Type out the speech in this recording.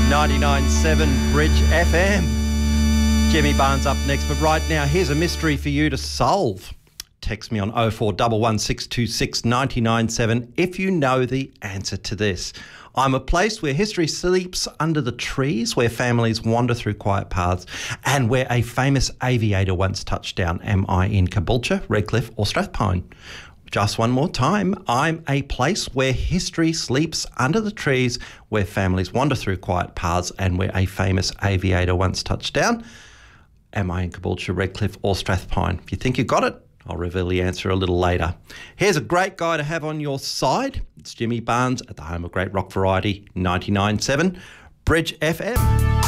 99.7 Bridge FM. Jimmy Barnes up next, but right now, here's a mystery for you to solve. Text me on 0411 997 if you know the answer to this. I'm a place where history sleeps under the trees, where families wander through quiet paths, and where a famous aviator once touched down. Am I in Caboolture, Redcliffe or Strathpine? Just one more time. I'm a place where history sleeps under the trees, where families wander through quiet paths, and where a famous aviator once touched down. Am I in Caboolture, Redcliffe or Strathpine? If you think you got it, I'll reveal the answer a little later. Here's a great guy to have on your side. It's Jimmy Barnes at the home of great rock variety, 99.7 Bridge FM.